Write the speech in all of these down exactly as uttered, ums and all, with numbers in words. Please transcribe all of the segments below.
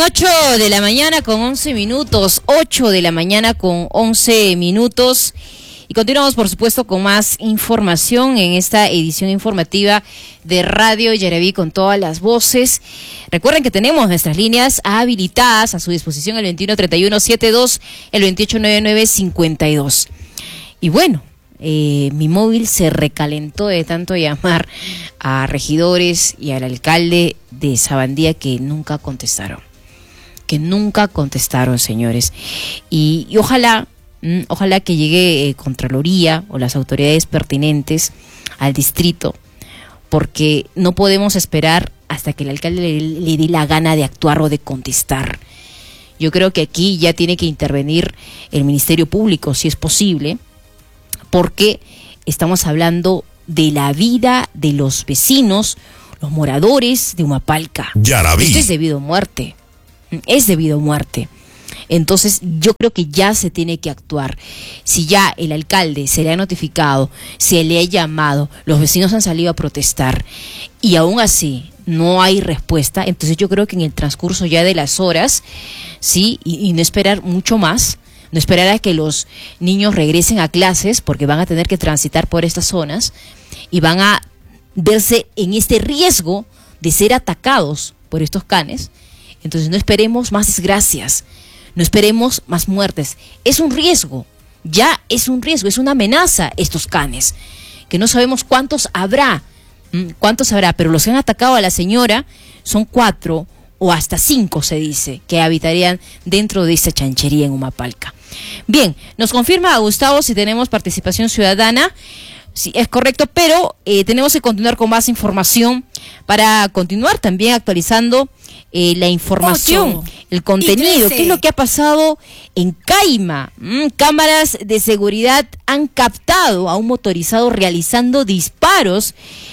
ocho de la mañana con once minutos, ocho de la mañana con once minutos. Y continuamos, por supuesto, con más información en esta edición informativa de Radio Yaraví con todas las voces. Recuerden que tenemos nuestras líneas habilitadas a su disposición, el veintiuno treinta y uno setenta y dos, el veintiocho noventa y nueve cincuenta y dos. Y bueno, eh, mi móvil se recalentó de tanto llamar a regidores y al alcalde de Sabandía que nunca contestaron. Que nunca contestaron, señores. Y, y ojalá... Ojalá que llegue eh, Contraloría o las autoridades pertinentes al distrito, porque no podemos esperar hasta que el alcalde le, le dé la gana de actuar o de contestar. Yo creo que aquí ya tiene que intervenir el Ministerio Público, si es posible, porque estamos hablando de la vida de los vecinos, los moradores de Humapalca. Yaraví. Esto es debido a muerte, es debido a muerte. Entonces yo creo que ya se tiene que actuar. Si ya el alcalde se le ha notificado, se le ha llamado, los vecinos han salido a protestar y aún así no hay respuesta, entonces yo creo que en el transcurso ya de las horas, sí, y, y no esperar mucho más, no esperar a que los niños regresen a clases, porque van a tener que transitar por estas zonas y van a verse en este riesgo de ser atacados por estos canes. Entonces no esperemos más desgracias. No esperemos más muertes. Es un riesgo, ya es un riesgo, es una amenaza estos canes, que no sabemos cuántos habrá, cuántos habrá, pero los que han atacado a la señora son cuatro o hasta cinco, se dice, que habitarían dentro de esta chanchería en Humapalca. Bien, nos confirma Gustavo si tenemos participación ciudadana. Sí, es correcto, pero eh, tenemos que continuar con más información para continuar también actualizando eh, la información, Ocho, el contenido. ¿Qué es lo que ha pasado en Caima? Mm, cámaras de seguridad han captado a un motorizado realizando disparos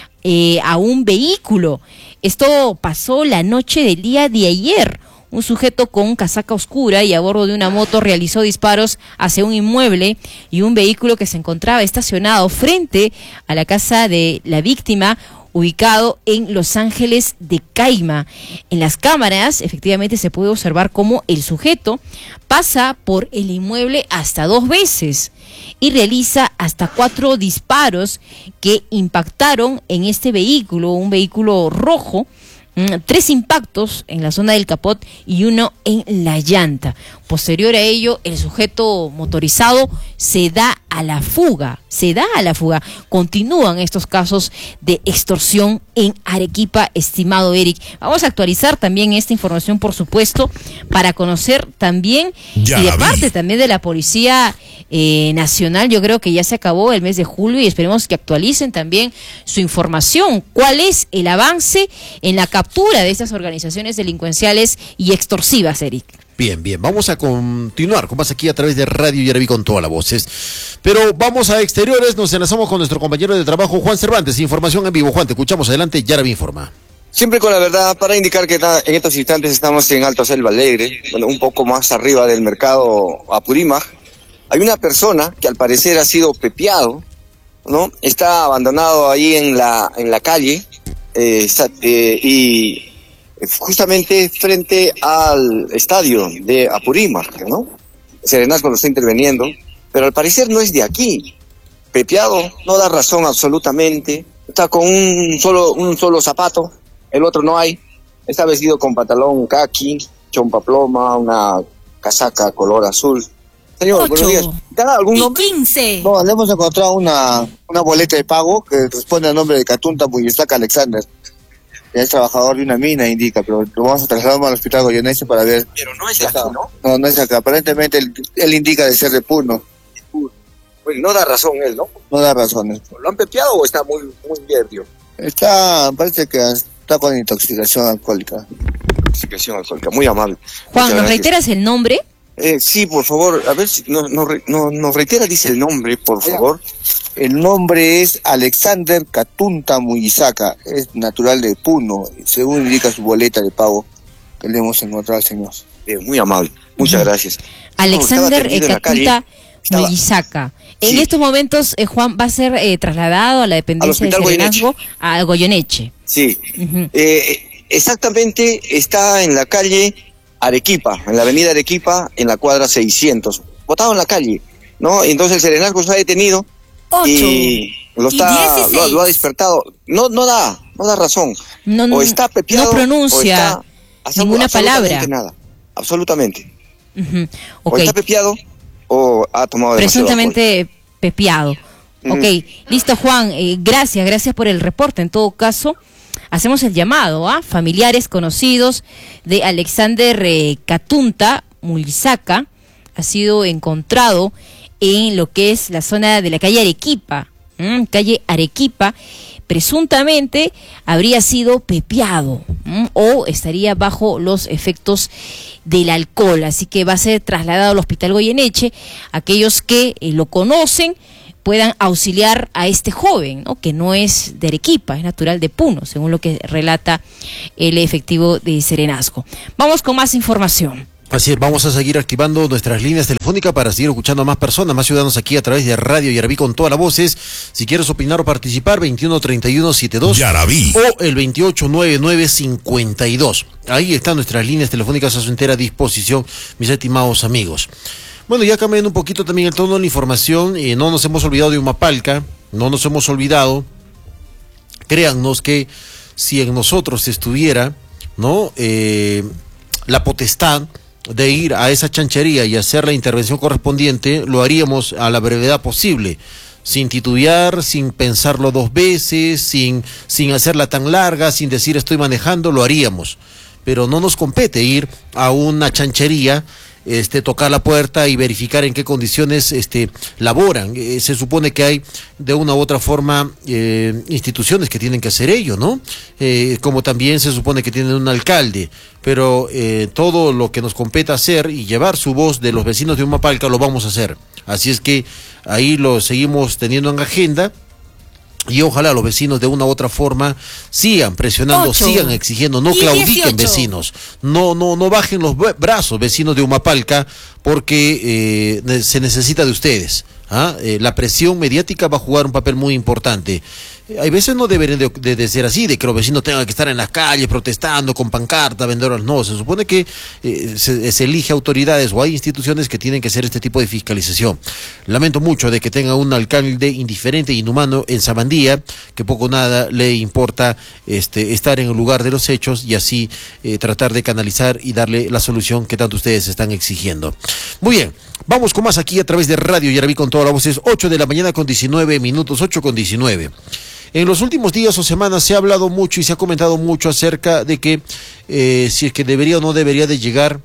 eh, a un vehículo. Esto pasó la noche del día de ayer. Un sujeto con casaca oscura y a bordo de una moto realizó disparos hacia un inmueble y un vehículo que se encontraba estacionado frente a la casa de la víctima, ubicado en Los Ángeles de Caima. En las cámaras, efectivamente, se puede observar cómo el sujeto pasa por el inmueble hasta dos veces y realiza hasta cuatro disparos que impactaron en este vehículo, un vehículo rojo. Tres impactos en la zona del capot y uno en la llanta. Posterior a ello, el sujeto motorizado se da a la fuga, se da a la fuga. Continúan estos casos de extorsión en Arequipa, estimado Eric. Vamos a actualizar también esta información, por supuesto, para conocer también, ya y de parte también de la Policía eh, Nacional. Yo creo que ya se acabó el mes de julio y esperemos que actualicen también su información. ¿Cuál es el avance en la captura de estas organizaciones delincuenciales y extorsivas, Eric? Bien, bien, vamos a continuar con más aquí a través de Radio Yaraví con todas las voces. Pero vamos a exteriores, nos enlazamos con nuestro compañero de trabajo Juan Cervantes, información en vivo. Juan, te escuchamos, adelante, Yaraví informa. Siempre con la verdad, para indicar que en estos instantes estamos en Alto Selva Alegre, bueno, un poco más arriba del mercado Apurímac. Hay una persona que al parecer ha sido pepeado, ¿no? Está abandonado ahí en la, en la calle, eh, está, eh, y... justamente frente al estadio de Apurímac, ¿no? Serenazgo lo está interviniendo, pero al parecer no es de aquí. Pepeado, no da razón absolutamente. Está con un solo un solo zapato, el otro no hay. Está vestido con pantalón caqui, chompa ploma, una casaca color azul. Señor, buenos días. ¿Te ha dado algún nombre? quince. No, le hemos encontrado una, una boleta de pago que responde al nombre de Catunta Muyisaca Alexander. Es trabajador de una mina, indica, pero lo vamos a trasladar al hospital goyenense para ver. Pero no es de aquí, ¿no? No, no es acá. Aparentemente él, él indica de ser de Puno. Bueno, no da razón él, ¿no? No da razones. ¿Lo han pepeado o está muy muy ebrio? Está, parece que está con intoxicación alcohólica. Intoxicación alcohólica, muy amable. Juan, ¿nos reiteras el nombre? Eh, sí, por favor, a ver si nos no, no, no reitera, dice el nombre, por favor. El nombre es Alexander Catunta Muyisaca, es natural de Puno, según indica su boleta de pago que le hemos encontrado al señor. Eh, muy amable, muchas uh-huh. gracias. Alexander no, Catunta Muyisaca. En sí. estos momentos, eh, Juan, va a ser eh, trasladado a la dependencia de Serenazgo a Goyeneche. Sí, uh-huh. eh, exactamente, está en la calle Arequipa, en la avenida Arequipa, en la cuadra seiscientos. Botado en la calle, ¿no? Entonces el serenazgo se ha detenido y lo está, lo, lo ha despertado. No, no da, no da razón. No, o está pepeado, no pronuncia o está, ninguna palabra. Nada, absolutamente. Uh-huh. Okay. O está pepeado o ha tomado presuntamente alcohol. Pepeado. Mm. Ok, listo, Juan. Eh, gracias, gracias por el reporte. En todo caso, hacemos el llamado a ¿ah? familiares conocidos de Alexander eh, Catunta Mulisaca. Ha sido encontrado en lo que es la zona de la calle Arequipa, ¿m? calle Arequipa, presuntamente habría sido pepeado ¿m? o estaría bajo los efectos del alcohol, así que va a ser trasladado al Hospital Goyeneche. Aquellos que eh, lo conocen puedan auxiliar a este joven, ¿no? que no es de Arequipa, es natural de Puno, según lo que relata el efectivo de Serenazgo. Vamos con más información. Así es, vamos a seguir activando nuestras líneas telefónicas para seguir escuchando a más personas, más ciudadanos aquí a través de Radio Yarabí con todas las voces. Si quieres opinar o participar, veintiuno treinta y uno setenta y dos Yarabí o el veintiocho noventa y nueve cincuenta y dos. Ahí están nuestras líneas telefónicas a su entera disposición, mis estimados amigos. Bueno, ya cambiando un poquito también el tono de la información, eh, no nos hemos olvidado de Humapalca, no nos hemos olvidado, créannos que si en nosotros estuviera, ¿no? Eh, la potestad de ir a esa chanchería y hacer la intervención correspondiente, lo haríamos a la brevedad posible, sin titubear, sin pensarlo dos veces, sin, sin hacerla tan larga, sin decir estoy manejando, lo haríamos. Pero no nos compete ir a una chanchería, este, tocar la puerta y verificar en qué condiciones este, laboran. Eh, se supone que hay de una u otra forma eh, instituciones que tienen que hacer ello, ¿no? Eh, como también se supone que tienen un alcalde, pero eh, todo lo que nos compete hacer y llevar su voz de los vecinos de Humapalca lo vamos a hacer. Así es que ahí lo seguimos teniendo en agenda. Y ojalá los vecinos de una u otra forma sigan presionando, ocho. sigan exigiendo, no claudiquen dieciocho. Vecinos, no, no, no bajen los brazos vecinos de Humapalca, porque eh, se necesita de ustedes. ¿ah? Eh, la presión mediática va a jugar un papel muy importante. Eh, hay veces no deberían de, de, de ser así, de que los vecinos tengan que estar en las calles protestando con pancarta, vendedoras. No, se supone que eh, se, se elige autoridades o hay instituciones que tienen que hacer este tipo de fiscalización. Lamento mucho de que tenga un alcalde indiferente e inhumano en Sabandía, que poco o nada le importa este, estar en el lugar de los hechos y así eh, tratar de canalizar y darle la solución que tanto ustedes están exigiendo. Muy bien, vamos con más aquí a través de Radio Yarabí con todas las voces, ocho de la mañana con diecinueve minutos, ocho con diecinueve. En los últimos días o semanas se ha hablado mucho y se ha comentado mucho acerca de que eh, si es que debería o no debería de llegar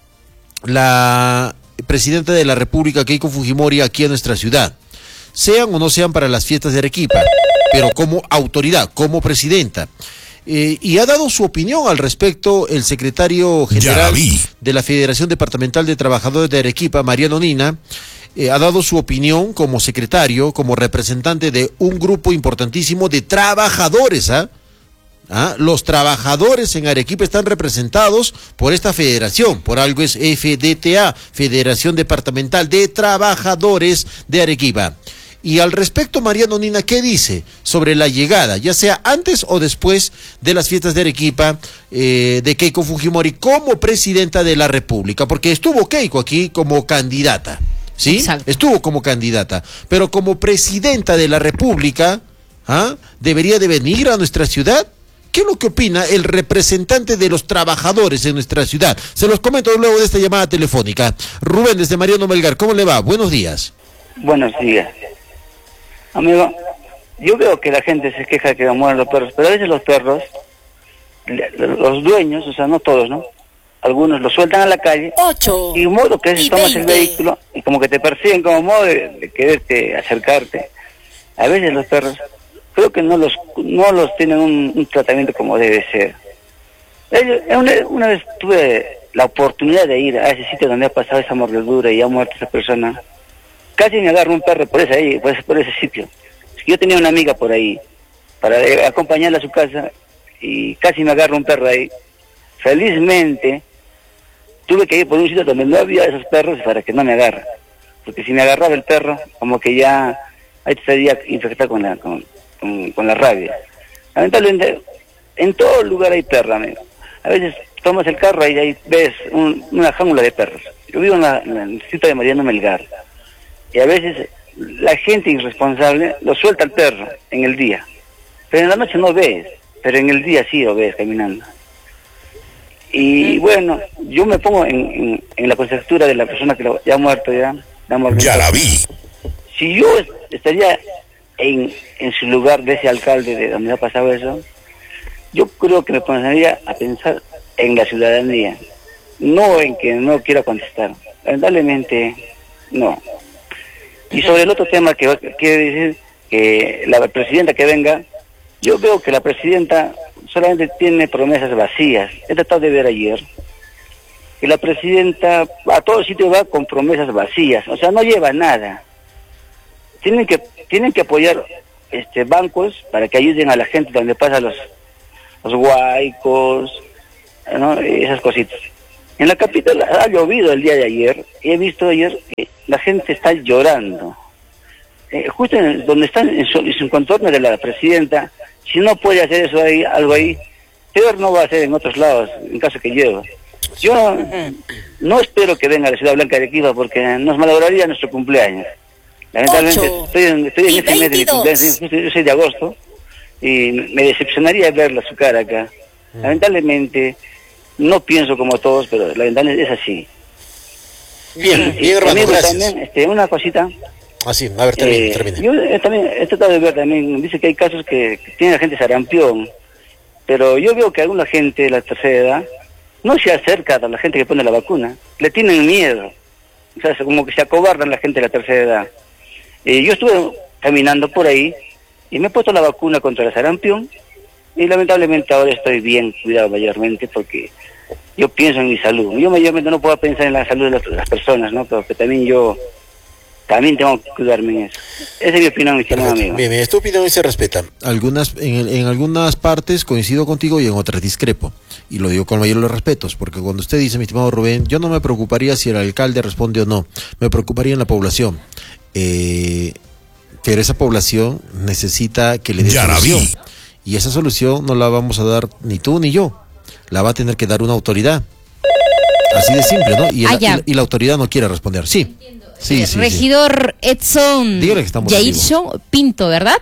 la presidenta de la República, Keiko Fujimori, aquí a nuestra ciudad, sean o no sean para las fiestas de Arequipa, pero como autoridad, como presidenta. Eh, y ha dado su opinión al respecto el secretario general de la Federación Departamental de Trabajadores de Arequipa, Mariano Nina. Eh, ha dado su opinión como secretario, como representante de un grupo importantísimo de trabajadores. ¿ah? ¿Ah? Los trabajadores en Arequipa están representados por esta federación, por algo es F D T A, Federación Departamental de Trabajadores de Arequipa. Y al respecto, Mariano Nina, ¿qué dice sobre la llegada, ya sea antes o después de las fiestas de Arequipa, eh, de Keiko Fujimori como presidenta de la República? Porque estuvo Keiko aquí como candidata. ¿Sí? Exacto. Estuvo como candidata, pero como presidenta de la República, ¿ah? ¿debería de venir a nuestra ciudad? ¿Qué es lo que opina el representante de los trabajadores en nuestra ciudad? Se los comento luego de esta llamada telefónica. Rubén, desde Mariano Melgar, ¿cómo le va? Buenos días. Buenos días. Amigo, yo veo que la gente se queja de que mueren los perros, pero a veces los perros, los dueños, o sea, no todos, ¿no? Algunos los sueltan a la calle Ocho, y modo que si tomas el vehículo y como que te persiguen como modo de, de quererte acercarte. A veces los perros creo que no los no los tienen un, un tratamiento como debe ser. Una, una vez tuve la oportunidad de ir a ese sitio donde ha pasado esa mordedura y ha muerto esa persona. Casi me agarro un perro por ese ahí, por ese, por ese sitio. Yo tenía una amiga por ahí para acompañarla a su casa y casi me agarro un perro ahí. Felizmente tuve que ir por un sitio donde no había esos perros para que no me agarre, porque si me agarraba el perro, como que ya ahí estaría infectado con la con, con, con la rabia. Lamentablemente, en todo lugar hay perro, amigo. A veces tomas el carro y ahí ves un, una jaula de perros. Yo vivo en, la, en el distrito de Mariano Melgar, y a veces la gente irresponsable lo suelta al perro en el día, pero en la noche no ves, pero en el día sí lo ves caminando. Y bueno, yo me pongo en, en, en la conjetura de la persona que lo, ya ha muerto ya. Ya, muerto. Ya la vi. Si yo estaría en, en su lugar de ese alcalde de donde ha pasado eso, yo creo que me pondría a pensar en la ciudadanía, no en que no quiera contestar. Lamentablemente, no. Y sobre el otro tema que quiere decir que la presidenta que venga, yo veo que la presidenta solamente tiene promesas vacías. He tratado de ver ayer que la presidenta a todos sitios va con promesas vacías, o sea, no lleva nada. Tienen que tienen que apoyar este bancos para que ayuden a la gente donde pasan los los huaicos, ¿no? Esas cositas. En la capital ha llovido el día de ayer, y he visto ayer que la gente está llorando. Eh, justo en, donde están en su, en su contorno de la presidenta, si no puede hacer eso ahí, algo ahí, peor no va a hacer en otros lados, en caso que llueva. Yo no, no espero que venga a la Ciudad Blanca de Arequipa porque nos malograría nuestro cumpleaños. Lamentablemente Ocho estoy en, estoy en este mes de mi cumpleaños, yo soy de agosto, y me decepcionaría verla su cara acá. Lamentablemente, no pienso como todos, pero lamentablemente es así. Bien, y, bien, hermano, también, gracias. también, este, una cosita. Así, a ver, termine, eh, termine. Yo eh, también he tratado de ver también, dice que hay casos que, que tiene la gente sarampión, pero yo veo que alguna gente de la tercera edad no se acerca a la gente que pone la vacuna, le tienen miedo, o sea, como que se acobardan la gente de la tercera edad. Eh, yo estuve caminando por ahí y me he puesto la vacuna contra el sarampión y lamentablemente ahora estoy bien cuidado mayormente porque yo pienso en mi salud. Yo mayormente no puedo pensar en la salud de las, las personas, ¿no? Pero que también yo también tengo que cuidarme en eso. Esa es mi opinión, mi estimado amigo. Bien, bien, tu opinión se respeta. Algunas, en, en algunas partes coincido contigo y en otras discrepo. Y lo digo con mayor de los respetos, porque cuando usted dice, mi estimado Rubén, yo no me preocuparía si el alcalde responde o no, me preocuparía en la población. Eh, pero esa población necesita que le dé solución. Y esa solución no la vamos a dar ni tú ni yo, la va a tener que dar una autoridad. Así de simple, ¿no? Y, el, ah, y, la, y la autoridad no quiere responder. Sí. Sí, sí, Regidor sí. Edson Jairson Pinto, ¿verdad?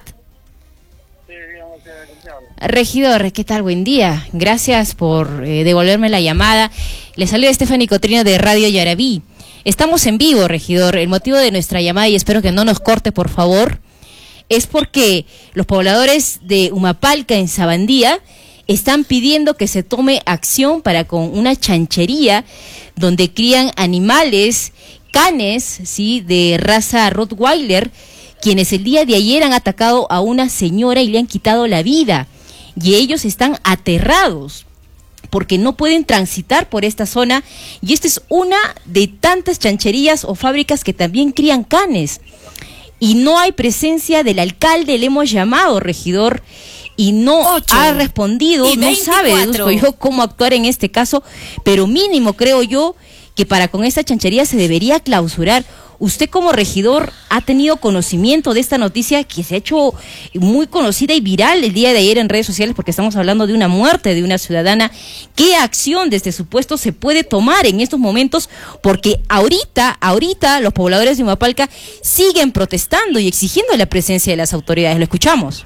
Sí, digamos, Regidor, ¿qué tal? Buen día. Gracias por eh, devolverme la llamada. Le saluda Stephanie Cotrino de Radio Yarabí. Estamos en vivo, regidor. El motivo de nuestra llamada, y espero que no nos corte, por favor, es porque los pobladores de Humapalca, en Sabandía, están pidiendo que se tome acción para con una chanchería donde crían animales, canes, ¿sí?, de raza Rottweiler, quienes el día de ayer han atacado a una señora y le han quitado la vida. Y ellos están aterrados porque no pueden transitar por esta zona, y esta es una de tantas chancherías o fábricas que también crían canes. Y no hay presencia del alcalde, le hemos llamado, regidor, y no Ocho ha respondido, no sabe, deduzco yo, cómo actuar en este caso, pero mínimo creo yo que para con esta chanchería se debería clausurar. Usted como regidor ha tenido conocimiento de esta noticia que se ha hecho muy conocida y viral el día de ayer en redes sociales, porque estamos hablando de una muerte de una ciudadana. ¿Qué acción desde su puesto se puede tomar en estos momentos? Porque ahorita, ahorita los pobladores de Humapalca siguen protestando y exigiendo la presencia de las autoridades. ¿Lo escuchamos?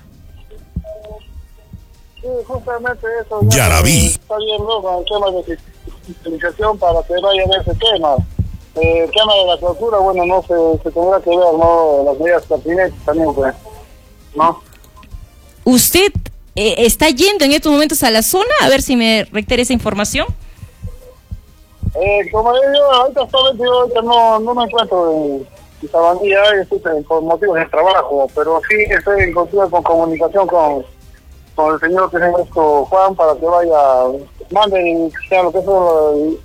Sí, justamente eso. Ya la vi. Está viendo con el tema de fiscalización para que vaya a ver ese tema. Eh, el tema de la clausura, bueno, no se, se tendrá que ver, ¿no? Las medidas pertinentes también, pues, ¿no? ¿Usted eh, está yendo en estos momentos a la zona? A ver si me reitera esa información. Eh, como le digo, ahorita solamente yo ahorita no, no me encuentro en, en Sabandía, estoy por motivos de trabajo, pero sí estoy en continua con comunicación con, con el señor que es nuestro Juan para que vaya, mande, sea lo que eso.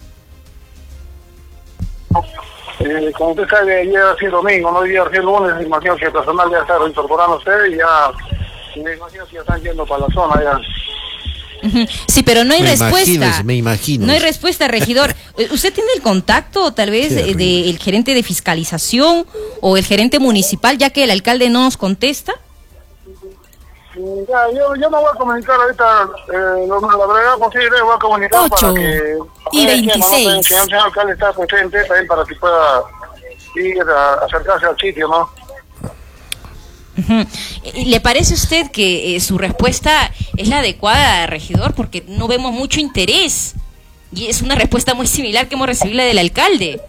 Eh, como usted sabe, ayer ha sido domingo, no día el lunes, me imagino que el personal ya está reincorporándose y ya, me imagino que ya están yendo para la zona ya. Sí, pero no hay me respuesta. Imagino, me imagino. No hay respuesta, regidor. ¿Usted tiene el contacto, tal vez, del de, de gerente de fiscalización o el gerente municipal, ya que el alcalde no nos contesta? Ya, yo, yo me voy a comunicar ahorita, eh, lo- la brevedad posible, voy a comunicar Ocho para que... y para que, ¿no? veintiséis. Si el señor alcalde está presente, también para que pueda ir a acercarse al sitio, ¿no? Ujú. ¿Y ¿Le parece a usted que eh, su respuesta es la adecuada, regidor? Porque no vemos mucho interés. Y es una respuesta muy similar que hemos recibido la del alcalde.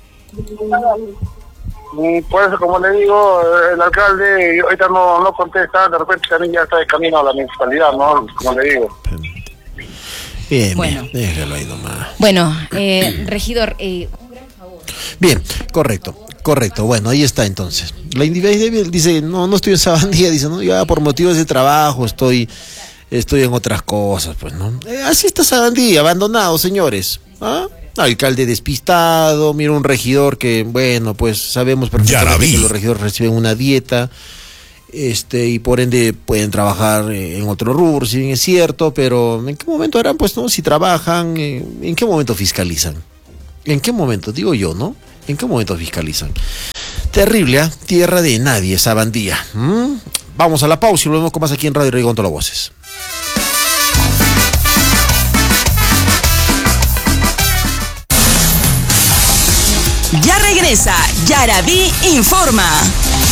Y por eso, como le digo, eh, el alcalde ahorita no, no contesta, de repente también ya está de camino a la municipalidad, ¿no? Como le digo. Bien, Bueno. bien, déjalo ahí nomás. Bueno, eh, regidor, eh, Bien, correcto, correcto. Bueno, ahí está entonces. La individualidad dice, no, no estoy en Sabandía, dice, no, ya por motivos de trabajo estoy, estoy en otras cosas, pues, ¿no? Eh, así está Sabandía, abandonado, señores. ¿Ah? Alcalde despistado, mira un regidor que, bueno, pues sabemos perfectamente que los regidores reciben una dieta, este, y por ende pueden trabajar eh, en otro rubro, si bien es cierto, pero ¿en qué momento harán, pues, no? Si trabajan, eh, ¿en qué momento fiscalizan? ¿En qué momento? Digo yo, ¿no? ¿En qué momento fiscalizan? Terrible, ¿eh? Tierra de nadie, Sabandía. ¿Mm? Vamos a la pausa y volvemos con más aquí en Radio Rincón Todas las Voces. Ya regresa Yarabí Informa.